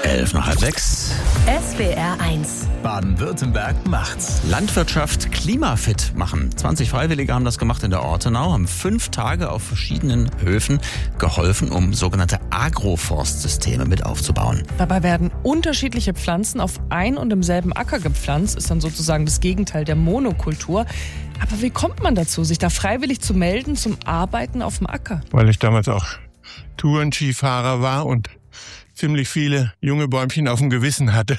5:11. SWR 1. Baden-Württemberg macht's. Landwirtschaft klimafit machen. 20 Freiwillige haben das gemacht in der Ortenau, haben 5 Tage auf verschiedenen Höfen geholfen, um sogenannte Agroforstsysteme mit aufzubauen. Dabei werden unterschiedliche Pflanzen auf ein und im selben Acker gepflanzt, ist dann sozusagen das Gegenteil der Monokultur. Aber wie kommt man dazu, sich da freiwillig zu melden zum Arbeiten auf dem Acker? Weil ich damals auch Tourenskifahrer war und ziemlich viele junge Bäumchen auf dem Gewissen hatte.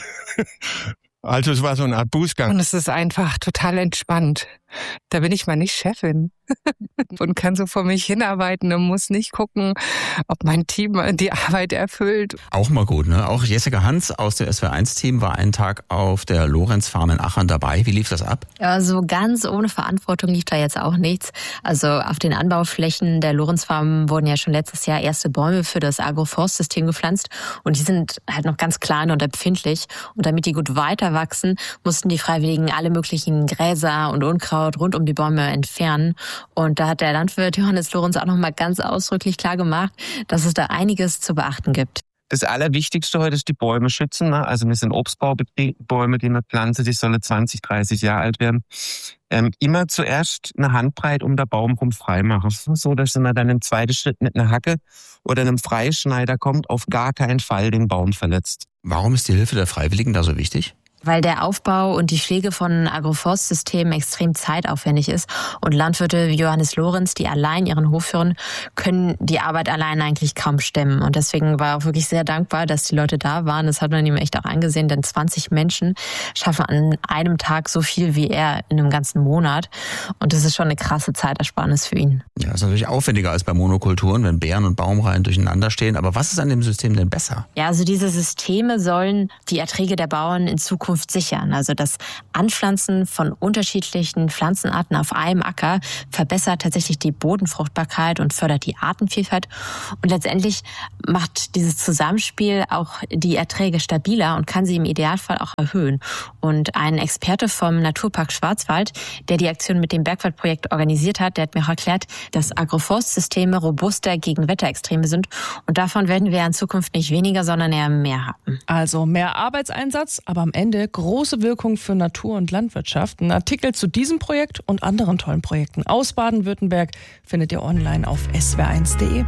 Also es war so eine Art Bußgang. Und es ist einfach total entspannt. Da bin ich mal nicht Chefin und kann so vor mich hinarbeiten und muss nicht gucken, ob mein Team die Arbeit erfüllt. Auch mal gut, ne? Auch Jessica Hans aus dem SWR1-Team war einen Tag auf der Lorenz-Farm in Achern dabei. Wie lief das ab? Ja, so ganz ohne Verantwortung lief da jetzt auch nichts. Also auf den Anbauflächen der Lorenz-Farm wurden ja schon letztes Jahr erste Bäume für das Agroforstsystem gepflanzt. Und die sind halt noch ganz klein und empfindlich. Und damit die gut weiter wachsen, mussten die Freiwilligen alle möglichen Gräser und Unkraut rund um die Bäume entfernen. Und da hat der Landwirt Johannes Lorenz auch noch mal ganz ausdrücklich klar gemacht, dass es da einiges zu beachten gibt. Das Allerwichtigste heute ist die Bäume schützen. Also wir sind Obstbaubetrieb, Bäume, die man pflanzt, die sollen 20, 30 Jahre alt werden. Immer zuerst eine Handbreit um den Baum rum frei machen. So, dass man dann im zweiten Schritt mit einer Hacke oder einem Freischneider kommt, auf gar keinen Fall den Baum verletzt. Warum ist die Hilfe der Freiwilligen da so wichtig? Weil der Aufbau und die Pflege von Agroforstsystemen extrem zeitaufwendig ist. Und Landwirte wie Johannes Lorenz, die allein ihren Hof führen, können die Arbeit allein eigentlich kaum stemmen. Und deswegen war er auch wirklich sehr dankbar, dass die Leute da waren. Das hat man ihm echt auch angesehen, denn 20 Menschen schaffen an einem Tag so viel wie er in einem ganzen Monat. Und das ist schon eine krasse Zeitersparnis für ihn. Ja, das ist natürlich aufwendiger als bei Monokulturen, wenn Beeren und Baumreihen durcheinander stehen. Aber was ist an dem System denn besser? Ja, also diese Systeme sollen die Erträge der Bauern in Zukunft sichern. Also das Anpflanzen von unterschiedlichen Pflanzenarten auf einem Acker verbessert tatsächlich die Bodenfruchtbarkeit und fördert die Artenvielfalt. Und letztendlich macht dieses Zusammenspiel auch die Erträge stabiler und kann sie im Idealfall auch erhöhen. Und ein Experte vom Naturpark Schwarzwald, der die Aktion mit dem Bergwaldprojekt organisiert hat, der hat mir auch erklärt, dass Agroforstsysteme robuster gegen Wetterextreme sind. Und davon werden wir in Zukunft nicht weniger, sondern eher mehr haben. Also mehr Arbeitseinsatz, aber am Ende große Wirkung für Natur und Landwirtschaft. Ein Artikel zu diesem Projekt und anderen tollen Projekten aus Baden-Württemberg findet ihr online auf swr1.de.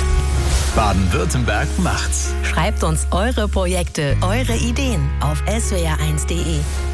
Baden-Württemberg macht's. Schreibt uns eure Projekte, eure Ideen auf swr1.de.